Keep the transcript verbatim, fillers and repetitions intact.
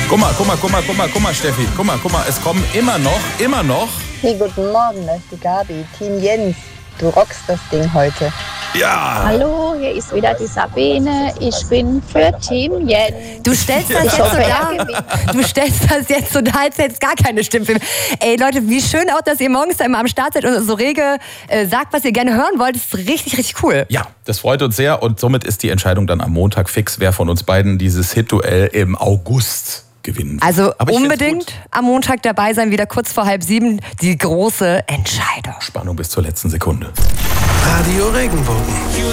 Guck mal, guck mal, guck mal, guck mal, guck mal, Steffi. Guck mal, guck mal, es kommen immer noch, immer noch. Hey, guten Morgen, das ist die Gabi. Team Jens, du rockst das Ding heute. Ja. Hallo, hier ist wieder die Sabine. Ich bin für Team Jens. Du stellst das Ich jetzt so hoffe, er dar. gewinnt. Du stellst das jetzt so dar, als hätte es gar keine Stimmfilme. Ey Leute, wie schön auch, dass ihr morgens da immer am Start seid und so rege äh, sagt, was ihr gerne hören wollt. Das ist richtig, richtig cool. Ja, das freut uns sehr und somit ist die Entscheidung dann am Montag fix, wer von uns beiden dieses Hit-Duell im August gewinnen wird. Also Aber ich find's unbedingt gut. am Montag dabei sein, wieder kurz vor halb sieben, die große Entscheidung. Spannung bis zur letzten Sekunde. Radio Regenbogen.